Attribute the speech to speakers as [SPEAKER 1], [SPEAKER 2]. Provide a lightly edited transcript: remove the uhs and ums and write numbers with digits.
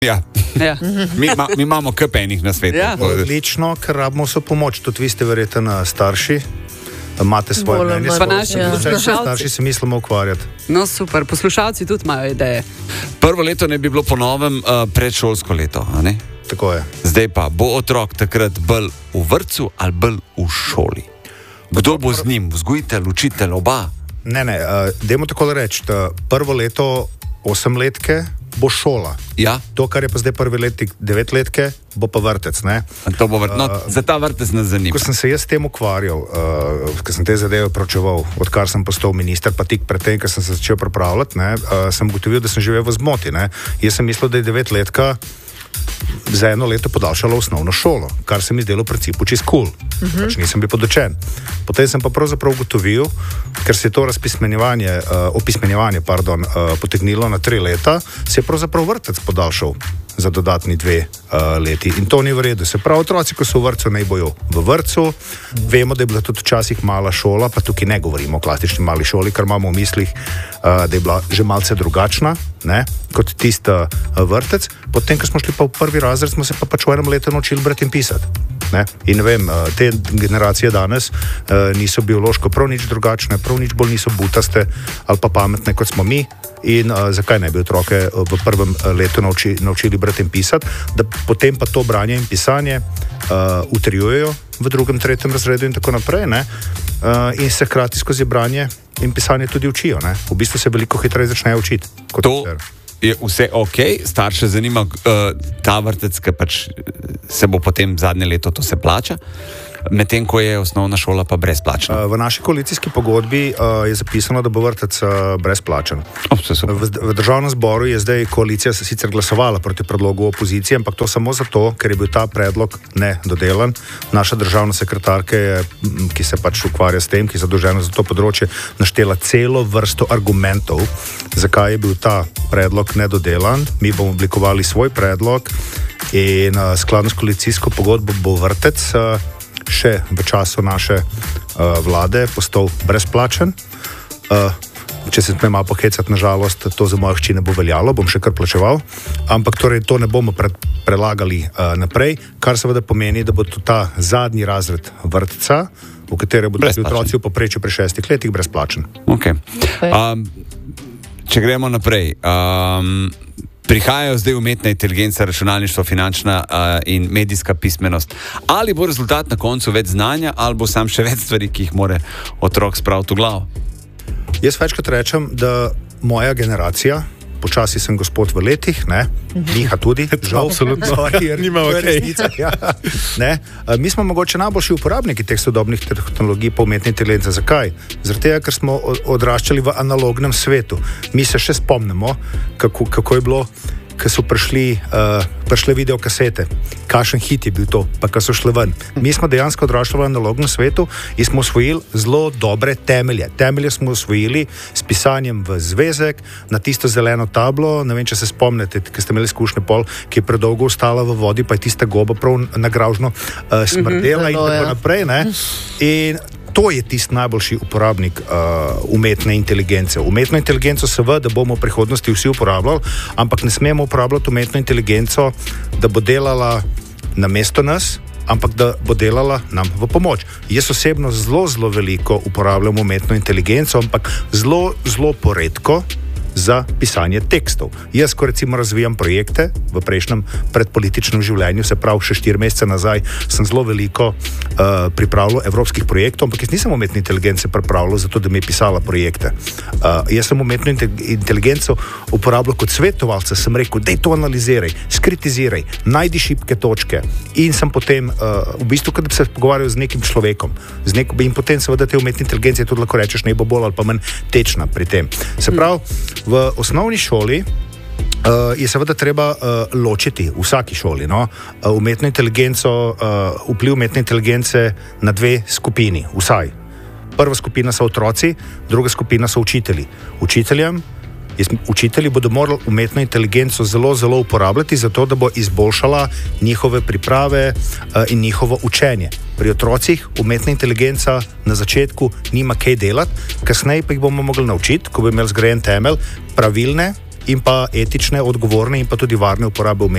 [SPEAKER 1] Ja. Mi imamo KPN-ih na svetu.
[SPEAKER 2] Ja.
[SPEAKER 3] Odlično, ker rabimo vso pomoč. Tudi vi ste verjetno starši, imate svoje mnenje.
[SPEAKER 2] Pa naši poslušalci.
[SPEAKER 3] Starši se mislimo ukvarjati.
[SPEAKER 2] No super, poslušalci tudi imajo ideje.
[SPEAKER 1] Prvo leto ne bi bilo po novem predšolsko leto, a ne?
[SPEAKER 3] Tako je.
[SPEAKER 1] Zdaj pa, bo otrok takrat bolj v vrtcu ali bolj v šoli? Kdo bo z njim? Vzgojitelj, učitelj, oba?
[SPEAKER 3] Ne, dajmo tako reči, da prvo leto 8-letke bo šola.
[SPEAKER 1] Ja.
[SPEAKER 3] To, kar je pa zdaj prvi letnik 9-letke, bo pa vrtec, ne?
[SPEAKER 1] To bo za ta vrtec nas zanima.
[SPEAKER 3] Ko sem se jaz s tem ukvarjal, ko sem te zadeve proučeval, odkar sem postal minister, pa tik pred tem, ko sem se začel pripravljati, sem ugotovil, da sem živel v zmoti, ne? Jaz sem mislil, da je 9-letka za 1 leto podaljšala osnovno šolo, kar se mi zdelo v principu čist cool. Pač nisem bil podočen. Potem sem pa pravzaprav ugotovil, ker se je to opismenjevanje potegnilo na 3 leta, se je pravzaprav vrtec podaljšal za dodatni 2 leti. In to ni v redu. Se pravi, otroci, ko so v vrtcu, naj bojo v vrtcu. Vemo, da je bila tudi včasih mala šola, pa tukaj ne govorimo o klasični mali šoli, kar imamo v mislih, da je bila že malce drugačna, ne, kot tista vrtec. Potem, ko smo šli pa v prvi razred, smo se pa pač v enem letu naučili brati in pisati. Ne? In ne vem, te generacije danes niso biološko prav nič drugačne, prav nič bolj niso butaste ali pa pametne, kot smo mi. In zakaj ne bi otroke v prvem letu naučili brati in pisati, da potem pa to branje in pisanje utrjujejo v 2., 3. razredu in tako naprej, ne? In se hkrati skozi branje in pisanje tudi učijo. Ne? V bistvu se veliko hitreje začnejo učiti.
[SPEAKER 1] To je vse ok, starše zanima ta vrtec, ki pač se bo potem zadnje leto to se plača, medtem ko je osnovna šola pa brezplačna.
[SPEAKER 3] V naši koalicijski pogodbi je zapisano, da bo vrtec brezplačen. V državnem zboru je zdaj koalicija sicer glasovala proti predlogu opozicije, ampak to samo zato, ker je bil ta predlog nedodelan. Naša državna sekretarka je, ki se pač ukvarja s tem, ki je zadolžena za to področje, naštela celo vrsto argumentov, zakaj je bil ta predlog nedodelan. Mi bomo oblikovali svoj predlog in skladno s koalicijsko pogodbo bo vrtec še v času naše vlade postal brezplačen. Če se smem malo pohecati, nažalost, to za mojo hči ne bo veljalo, bom še kar plačeval, ampak torej to ne bomo prelagali naprej, kar seveda pomeni, da bo tudi ta zadnji razred vrtca, v katerem bodo otroci v povprečju pri 6 letih brezplačen.
[SPEAKER 1] Okay. Če gremo naprej, prihajajo zdaj umetna inteligenca, računalništvo, finančna in medijska pismenost. Ali bo rezultat na koncu več znanja, ali bo sam še več stvari, ki jih mora otrok spraviti v glavo?
[SPEAKER 3] Jaz večkrat rečem, da moja generacija, počasi sem gospod v letih, ne, Miha tudi, žal, absolutno,
[SPEAKER 1] nima
[SPEAKER 3] resnica. Ja, ne. Mi smo mogoče najboljši uporabniki teh sodobnih tehnologij po umetni inteligenci. Zakaj? Zaradi tega, ker smo odraščali v analognem svetu. Mi se še spomnimo, kako je bilo, ko so prišle videokasete. Kakšen hit je bil to, pa ko so šle ven. Mi smo dejansko odraščali v analognem svetu in smo osvojili zelo dobre temelje. Temelje smo osvojili s pisanjem v zvezek, na tisto zeleno tablo. Ne vem, če se spomnite, ker ste imeli izkušnje pol, ki je predolgo ostala v vodi, pa je tista goba prav nagravžno smrdela in tako naprej. Ne? In to je tisti najboljši uporabnik umetne inteligence. Umetno inteligenco seveda bomo v prihodnosti vsi uporabljali, ampak ne smemo uporabljati umetno inteligenco, da bo delala namesto nas, ampak da bo delala nam v pomoč. Jaz osebno zelo veliko uporabljam umetno inteligenco, ampak zelo poredko za pisanje tekstov. Jaz, ko recimo razvijam projekte v prejšnjem predpolitičnem življenju, se pravi še 4 mesece nazaj, sem zelo veliko pripravljal evropskih projektov, ampak jaz nisem umetne inteligence pripravljal zato, da mi je pisala projekte. Jaz sem umetno inteligenco uporabljal kot svetovalca, sem rekel, daj to analiziraj, skritiziraj, najdi šibke točke in sem potem v bistvu, kad bi se pogovarjal z nekim človekom, in potem seveda te umetne inteligence tudi lahko rečeš, ne bo bolj ali pa manj tečna pri tem. Se pravi, v osnovni šoli je seveda treba ločiti v vsaki šoli umetno inteligenco, vpliv umetne inteligence na 2 skupini, vsaj. Prva skupina so otroci, druga skupina so učitelji. Učitelji bodo morali umetno inteligenco zelo uporabljati, zato da bo izboljšala njihove priprave in njihovo učenje. Pri otrocih umetna inteligenca na začetku nima kaj delati, kasneje pa jih bomo mogli naučiti, ko bo imel zgrajen temelj, pravilne in pa etične, odgovorne in pa tudi varne uporabe umetnosti.